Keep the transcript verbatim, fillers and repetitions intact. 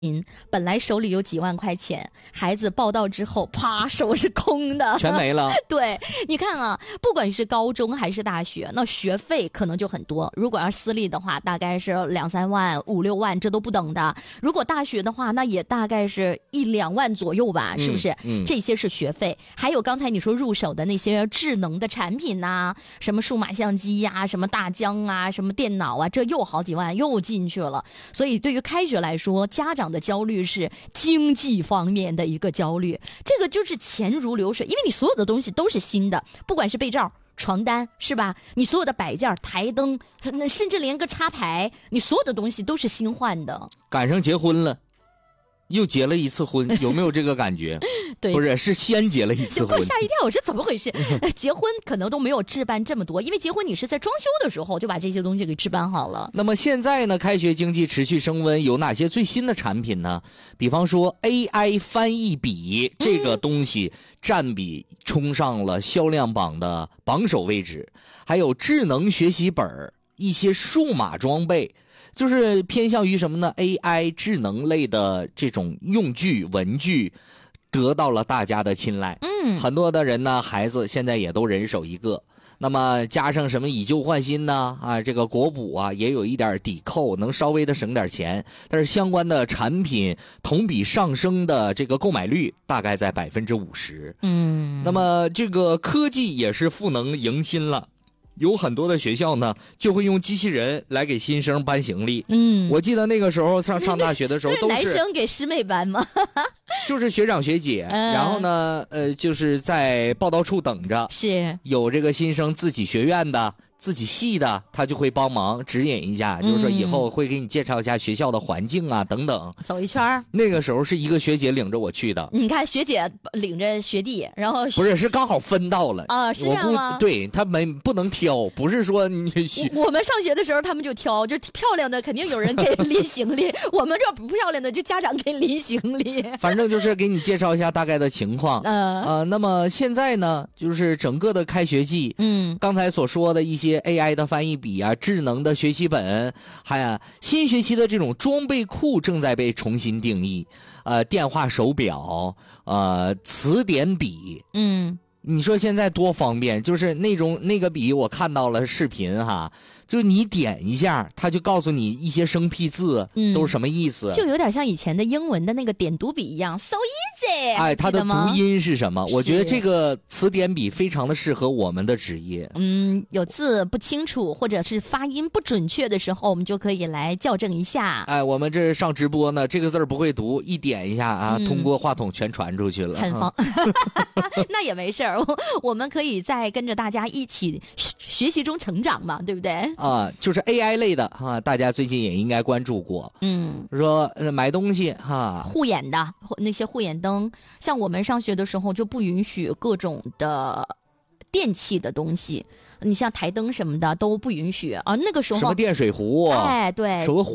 本来手里有几万块钱，孩子报到之后，啪，手是空的， 全没了。 对，你看啊，不管是高中还是大学，那学费可能就很多。如果要是私立的话，大概是两三万、五六万，这都不等的。如果大学的话，那也大概是一两万左右吧，是不是？ 嗯嗯、 这些是学费，还有刚才你说入手的那些智能的产品呐、啊，什么数码相机呀、啊，什么大疆啊，什么电脑啊，这又好几万又进去了。所以对于开学来说，家长的焦虑是经济方面的一个焦虑，这个就是钱如流水，因为你所有的东西都是新的，不管是被罩、床单，是吧？你所有的摆件、台灯，甚至连个插排，你所有的东西都是新换的。 赶上结婚了，又结了一次婚，有没有这个感觉？ 对， 不是，是先结了一次婚。 吓一跳，我说怎么回事？结婚可能都没有置办这么多，因为结婚你是在装修的时候就把这些东西给置办好了。 那么现在呢，开学经济持续升温，有哪些最新的产品呢？比方说 A I 翻译笔这个东西占比冲上了销量榜的榜首位置，还有智能学习本，一些数码装备。就是偏向于什么呢 ？A I 智能类的这种用具文具得到了大家的青睐。 嗯， 很多的人呢，孩子现在也都人手一个。那么加上什么以旧换新呢？啊，这个国补啊也有一点抵扣，能稍微的省点钱。但是相关的产品同比上升的这个购买率大概在百分之五十。 嗯， 那么这个科技也是赋能迎新了。有很多的学校呢，就会用机器人来给新生搬行李。 嗯， 我记得那个时候上上大学的时候，都是男生给师妹搬吗？ 就是学长学姐， 嗯、 然后呢，呃，就是在报到处等着， 是有这个新生自己学院的。自己系的，他就会帮忙指引一下，就是说以后会给你介绍一下学校的环境啊等等。 走一圈。 那个时候是一个学姐领着我去的。 你看学姐领着学弟，然后不是是刚好分到了啊，是这样吗？ 对，他们不能挑，不是说你我们上学的时候他们就挑，就漂亮的肯定有人给拎行李，我们这不漂亮的就家长给拎行李。 反正就是给你介绍一下大概的情况。 嗯、 呃，那么现在呢，就是整个的开学季， 嗯， 刚才所说的一些。A I 的翻译笔啊，智能的学习本，还有新学期的这种装备库正在被重新定义。呃，电话手表，呃，词典笔， 嗯， 你说现在多方便，就是那种那个笔，我看到了视频哈。就你点一下，他就告诉你一些生僻字、嗯、都是什么意思， 就有点像以前的英文的那个点读笔一样 ，so easy。 哎，它的读音是什么？我觉得这个词典笔非常的适合我们的职业。 嗯，有字不清楚或者是发音不准确的时候，我们就可以来校正一下。 哎，我们这是上直播呢，这个字不会读，一点一下啊，嗯、通过话筒全传出去了， 很方。那也没事儿，我们可以再跟着大家一起学习中成长嘛，对不对？ 啊，就是 A I 类的哈、啊，大家最近也应该关注过。 嗯， 说、呃、买东西哈， 护眼的那些护眼灯，像我们上学的时候就不允许各种的电器的东西，你像台灯什么的都不允许啊。那个时候什么电水壶， 哎，对， 什么